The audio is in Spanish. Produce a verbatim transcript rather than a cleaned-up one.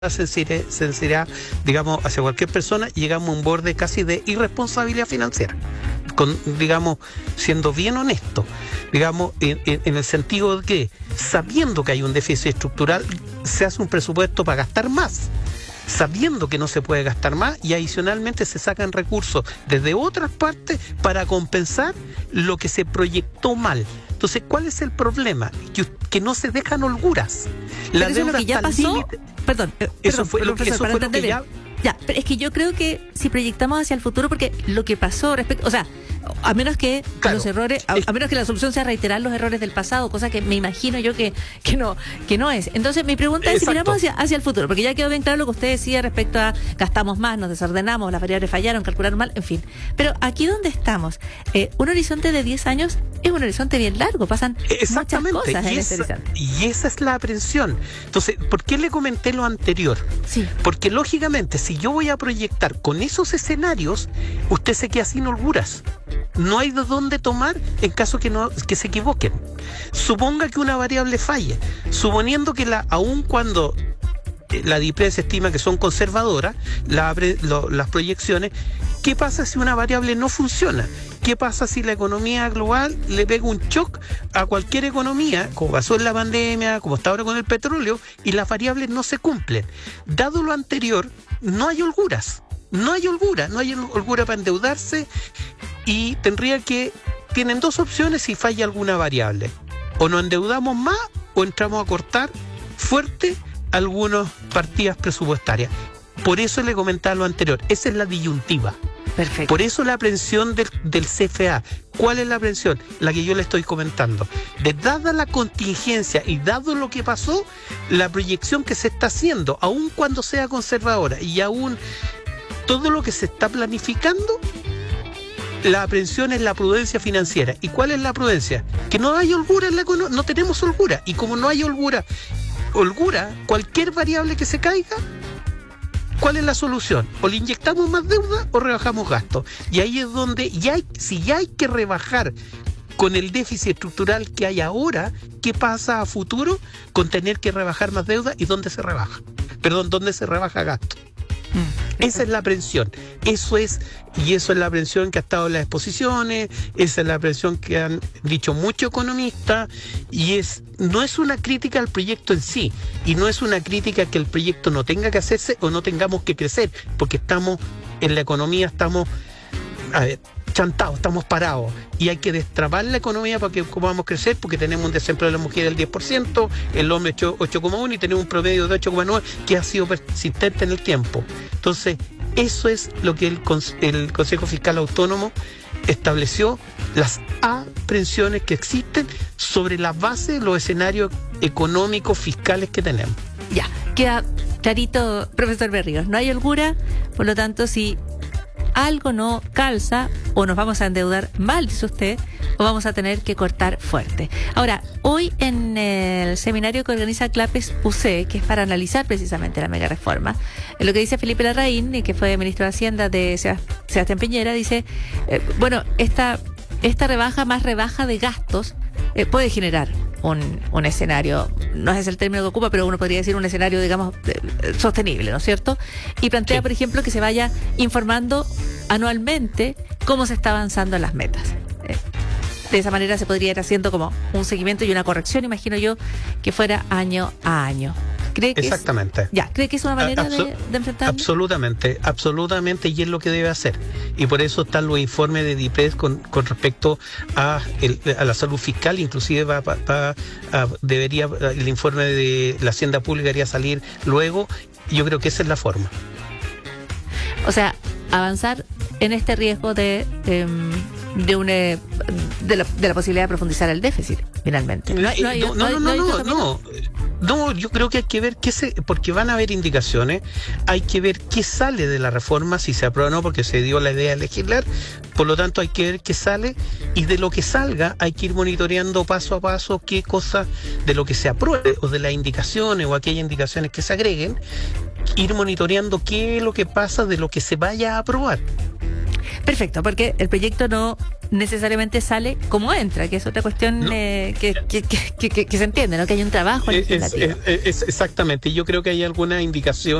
sinceridad, sinceridad, digamos, hacia cualquier persona, llegamos a un borde casi de irresponsabilidad financiera, con, digamos, siendo bien honesto, digamos, en, en, en el sentido de que, sabiendo que hay un déficit estructural, se hace un presupuesto para gastar más, sabiendo que no se puede gastar más, y adicionalmente se sacan recursos desde otras partes para compensar lo que se proyectó mal. Entonces, ¿cuál es el problema? Que, que no se dejan holguras. La deuda es lo que ya pasó. Perdón, eh, eso perdón, fue lo que, eso fue lo que ya... Ya, pero es que yo creo que si proyectamos hacia el futuro, porque lo que pasó respecto, o sea, a menos que claro, los errores, a, a menos que la solución sea reiterar los errores del pasado, cosa que me imagino yo que, que no, que no es. Entonces mi pregunta es, Exacto. si miramos hacia, hacia el futuro, porque ya quedó bien claro lo que usted decía respecto a gastamos más, nos desordenamos, las variables fallaron, calcularon mal, en fin. Pero aquí donde estamos, eh, un horizonte de diez años es un horizonte bien largo, pasan Exactamente. muchas cosas y en esa, ese horizonte. Y esa es la aprensión. Entonces, ¿por qué le comenté lo anterior? Sí. Porque lógicamente, si yo voy a proyectar con esos escenarios, usted se queda sin holguras. No hay de dónde tomar en caso que no que se equivoquen. Suponga que una variable falle, suponiendo que la aun cuando la DIPRED se estima que son conservadoras, la, lo, las proyecciones, ¿qué pasa si una variable no funciona? ¿Qué pasa si la economía global le pega un shock a cualquier economía, como pasó en la pandemia, como está ahora con el petróleo, y las variables no se cumplen? Dado lo anterior, no hay holguras. No hay holgura, no hay holgura para endeudarse, y tendría que, tienen dos opciones si falla alguna variable. O nos endeudamos más o entramos a cortar fuerte algunas partidas presupuestarias. Por eso le comentaba lo anterior, esa es la disyuntiva. Perfecto. Por eso la aprensión del, del C F A. ¿Cuál es la aprensión? La que yo le estoy comentando. De dada la contingencia y dado lo que pasó, la proyección que se está haciendo, aun cuando sea conservadora y aún todo lo que se está planificando, la aprensión es la prudencia financiera. ¿Y cuál es la prudencia? Que no hay holgura en la economía, no tenemos holgura. Y como no hay holgura, holgura, cualquier variable que se caiga, ¿cuál es la solución? O le inyectamos más deuda o rebajamos gastos. Y ahí es donde, ya hay, si ya hay que rebajar con el déficit estructural que hay ahora, ¿qué pasa a futuro con tener que rebajar más deuda y dónde se rebaja? Perdón, ¿dónde se rebaja gasto? Mm. Esa es la aprensión. Eso es, y eso es la aprensión que ha estado en las exposiciones, esa es la aprensión que han dicho muchos economistas, y es, no es una crítica al proyecto en sí, y no es una crítica que el proyecto no tenga que hacerse o no tengamos que crecer, porque estamos, en la economía estamos, a ver, chantados, estamos parados, y hay que destrabar la economía para que podamos crecer, porque tenemos un desempleo de la mujer del diez por ciento, el hombre ocho coma uno y tenemos un promedio de ocho coma nueve que ha sido persistente en el tiempo. Entonces, eso es lo que el, el Consejo Fiscal Autónomo estableció, las aprensiones que existen sobre la base de los escenarios económicos fiscales que tenemos. Ya, queda clarito, profesor Berríos, no hay holgura, por lo tanto, si algo no calza, o nos vamos a endeudar mal, dice usted, o vamos a tener que cortar fuerte. Ahora, hoy en el seminario que organiza Clapes U C, que es para analizar precisamente la mega reforma, lo que dice Felipe Larraín, que fue ministro de Hacienda de Sebastián Piñera, dice, eh, bueno, esta, esta rebaja más rebaja de gastos eh, puede generar Un, un escenario, no es el término que ocupa, pero uno podría decir un escenario, digamos, eh, sostenible, ¿no es cierto? Y plantea, sí. por ejemplo, que se vaya informando anualmente cómo se está avanzando en las metas. Eh, de esa manera se podría ir haciendo como un seguimiento y una corrección, imagino yo, que fuera año a año. ¿Cree que Exactamente. Es, ya, ¿cree que es una manera Absol- de, de enfrentarlo? Absolutamente, absolutamente, y es lo que debe hacer. Y por eso están los informes de DIPRED con, con respecto a, el, a la salud fiscal, inclusive va, va, va, a, debería, el informe de la Hacienda Pública debería salir luego. Yo creo que esa es la forma. O sea, avanzar en este riesgo de... Eh, de una de la, de la posibilidad de profundizar el déficit finalmente. No, no, no, no, no, no, no, no, yo creo que hay que ver qué se, porque van a haber indicaciones, hay que ver qué sale de la reforma, si se aprueba o no, porque se dio la idea de legislar, por lo tanto hay que ver qué sale, y de lo que salga hay que ir monitoreando paso a paso qué cosas de lo que se apruebe, o de las indicaciones, o aquellas indicaciones que se agreguen, ir monitoreando qué es lo que pasa de lo que se vaya a aprobar. Perfecto, porque el proyecto no necesariamente sale como entra, que es otra cuestión No. eh, que, que, que, que, que se entiende, ¿no? Que hay un trabajo Es, legislativo. es- es- es exactamente, y yo creo que hay alguna indicación